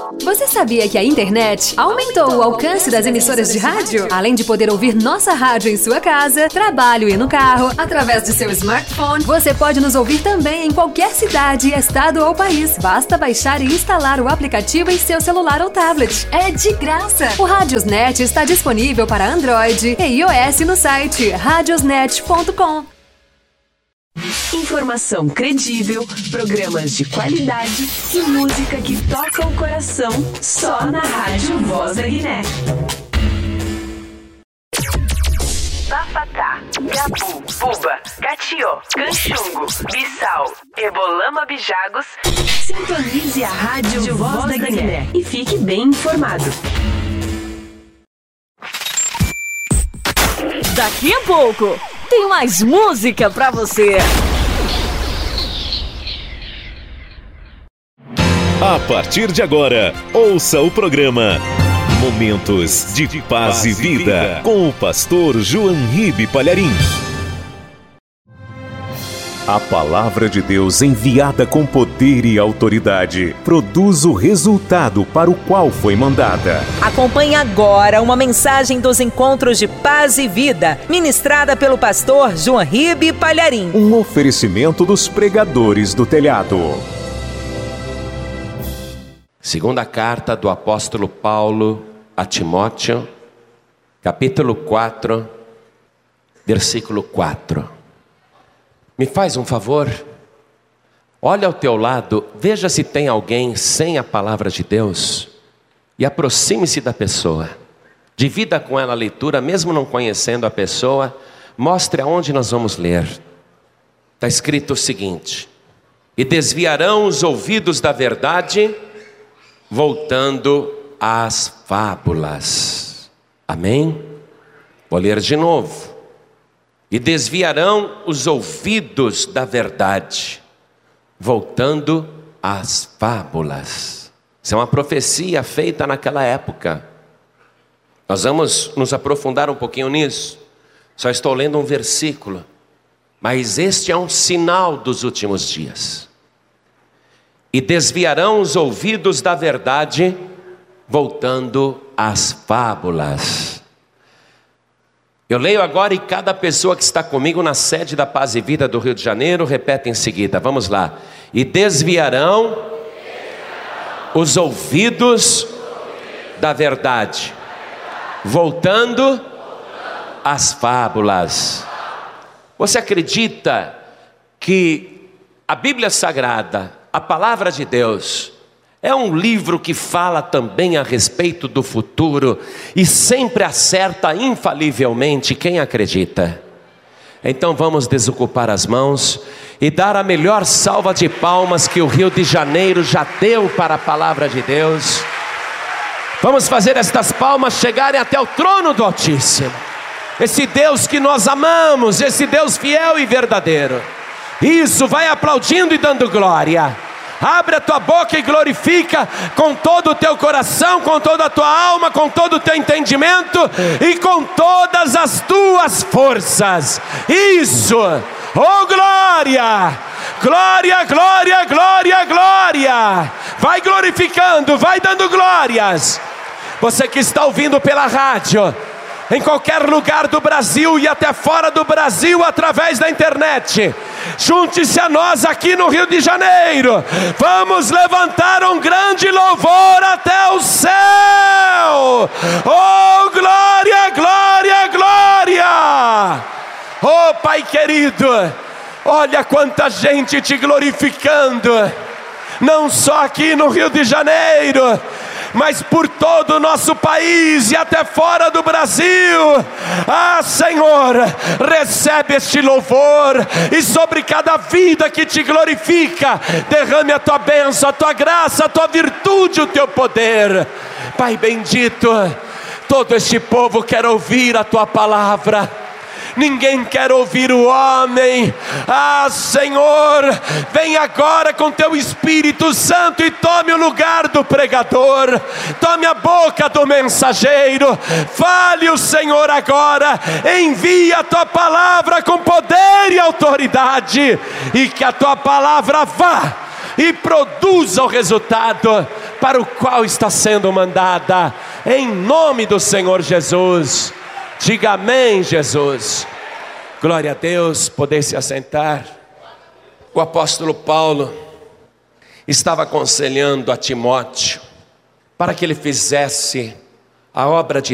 Você sabia que a internet aumentou o alcance das emissoras de rádio? Além de poder ouvir nossa rádio em sua casa, trabalho e no carro, através de seu smartphone, você pode nos ouvir também em qualquer cidade, estado ou país. Basta baixar e instalar o aplicativo em seu celular ou tablet. É de graça! O Radiosnet está disponível para Android e iOS no site radiosnet.com. Informação credível, programas de qualidade e música que toca o coração só na Rádio Voz da Guiné. Bafatá, Gabu, Buba, Catió, Canchungo, Bissau, Ebolama Bijagos. Sintonize a Rádio Voz da Guiné e fique bem informado. Daqui a pouco tem mais música pra você. A partir de agora, ouça o programa Momentos de Paz e Vida com o pastor João Ribe Palharim. A palavra de Deus enviada com poder e autoridade produz o resultado para o qual foi mandada. Acompanhe agora uma mensagem dos Encontros de Paz e Vida, ministrada pelo pastor João Ribe Palharim. Um oferecimento dos pregadores do telhado. Segunda carta do apóstolo Paulo a Timóteo, capítulo 4, versículo 4. Me faz um favor, olha ao teu lado, veja se tem alguém sem a palavra de Deus e aproxime-se da pessoa. Divida com ela a leitura, mesmo não conhecendo a pessoa, mostre aonde nós vamos ler. Está escrito o seguinte: e desviarão os ouvidos da verdade, voltando às fábulas. Amém? Vou ler de novo. E desviarão os ouvidos da verdade, voltando às fábulas. Isso é uma profecia feita naquela época. Nós vamos nos aprofundar um pouquinho nisso. Só estou lendo um versículo, mas este é um sinal dos últimos dias. E desviarão os ouvidos da verdade, voltando às fábulas. Eu leio agora e cada pessoa que está comigo na sede da Paz e Vida do Rio de Janeiro repete em seguida. Vamos lá. E desviarão os ouvidos da verdade, voltando às fábulas. Você acredita que a Bíblia Sagrada, a Palavra de Deus, é um livro que fala também a respeito do futuro e sempre acerta infalivelmente quem acredita? Então vamos desocupar as mãos e dar a melhor salva de palmas que o Rio de Janeiro já deu para a Palavra de Deus. Vamos fazer estas palmas chegarem até o trono do Altíssimo. Esse Deus que nós amamos, esse Deus fiel e verdadeiro. Isso, vai aplaudindo e dando glória. Abre a tua boca e glorifica com todo o teu coração, com toda a tua alma, com todo o teu entendimento e com todas as tuas forças. Isso! Oh glória! Glória, glória, glória, glória! Vai glorificando, vai dando glórias. Você que está ouvindo pela rádio, em qualquer lugar do Brasil e até fora do Brasil através da internet, junte-se a nós aqui no Rio de Janeiro. Vamos levantar um grande louvor até o céu. Oh glória, glória, glória. Oh Pai querido, olha quanta gente te glorificando, não só aqui no Rio de Janeiro, mas por todo o nosso país e até fora do Brasil. Ah, Senhor, recebe este louvor e sobre cada vida que te glorifica, derrame a tua bênção, a tua graça, a tua virtude, o teu poder. Pai bendito, todo este povo quer ouvir a tua palavra. Ninguém quer ouvir o homem. Ah, Senhor, vem agora com teu Espírito Santo e tome o lugar do pregador, tome a boca do mensageiro. Fale o Senhor agora, envia a tua palavra com poder e autoridade, e que a tua palavra vá e produza o resultado para o qual está sendo mandada, em nome do Senhor Jesus. Diga amém, Jesus. Glória a Deus. Poder se assentar. O apóstolo Paulo estava aconselhando a Timóteo para que ele fizesse a obra de